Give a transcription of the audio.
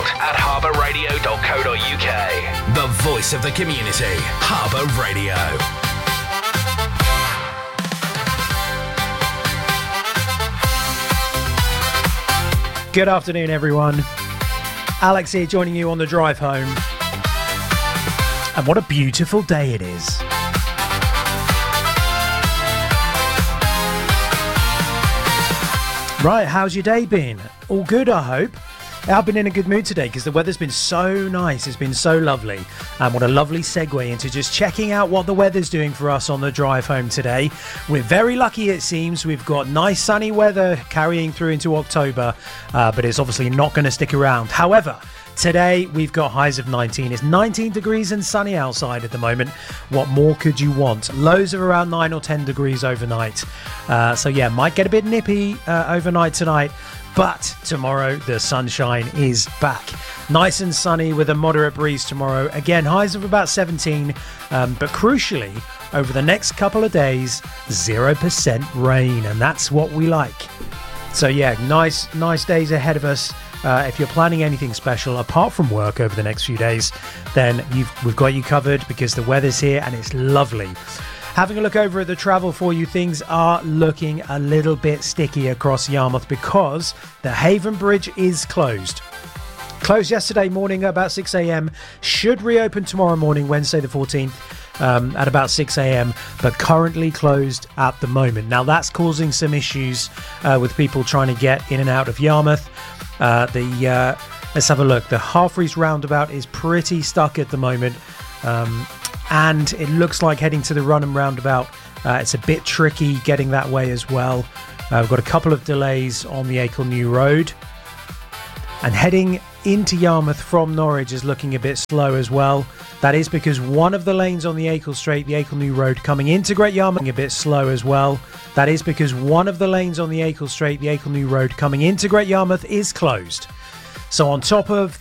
world at harbourradio.co.uk. The voice of the community. Harbour Radio. Good afternoon, everyone. Alex here, joining you on the drive home. And what a beautiful day it is. Right, how's your day been? All good, I hope. I've been in a good mood today because the weather's been so nice. It's been so lovely. And what a lovely segue into just checking out what the weather's doing for us on the drive home today. We're very lucky, it seems. We've got nice sunny weather carrying through into October, but it's obviously not going to stick around. However, today we've got highs of 19. It's 19 degrees and sunny outside at the moment. What more could you want? Lows of around 9 or 10 degrees overnight. So yeah, might get a bit nippy overnight tonight. But tomorrow, the sunshine is back. Nice and sunny with a moderate breeze tomorrow. Again, highs of about 17. But crucially, over the next couple of days, 0% rain. And that's what we like. So yeah, nice days ahead of us. If you're planning anything special apart from work over the next few days, then we've got you covered because the weather's here and it's lovely. Having a look over at the travel for you, things are looking a little bit sticky across Yarmouth because the Haven Bridge is closed. Closed yesterday morning at about 6 a.m. Should reopen tomorrow morning, Wednesday the 14th, at about 6 a.m. but currently closed at the moment. Now that's causing some issues with people trying to get in and out of Yarmouth. Let's have a look. The Halfreys roundabout is pretty stuck at the moment. And it looks like heading to the Runham roundabout, it's a bit tricky getting that way as well. We've got a couple of delays on the Acle New Road. And heading into Yarmouth from Norwich is looking a bit slow as well. That is because one of the lanes on the Acle Straight, the Acle New Road, coming into Great Yarmouth, a bit slow as well. That is because one of the lanes on the Acle Straight, the Acle New Road, coming into Great Yarmouth is closed. So on top of